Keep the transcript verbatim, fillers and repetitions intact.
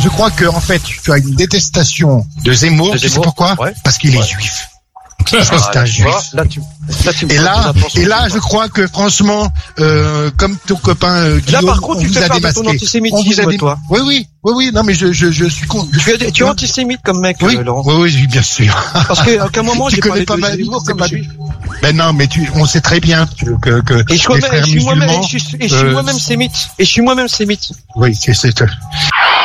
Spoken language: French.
je crois que en fait, tu as une détestation de Zemmour. De Tu sais Zemmour, pourquoi? ouais. Parce qu'il Ouais. est juif. Parce que c'est Ah, un tu juif. vois, là, tu, là, tu me Et prends là, une attention, et là, tu je vois. crois que franchement, euh, comme ton copain euh, Là, Guillaume, par contre, on tu vous fais a part de ton démasqué. antisémitisme, On vous a dé- toi. Oui, oui, oui, oui. Non, mais je, je, je suis con. Tu es, tu es antisémite comme mec, Oui, euh, Laurent. oui, oui, oui, bien sûr. Parce qu'à aucun moment, Tu j'ai connais parlé pas de ma vie, Zemmour c'est comme pas juif. Ben non, mais tu, on sait très bien que, que, que Et je suis les moi-même, frères et je suis moi-même, musulmans. et je suis, et je suis euh, moi-même sémite. Et je suis moi-même sémite. Oui, c'est, c'est,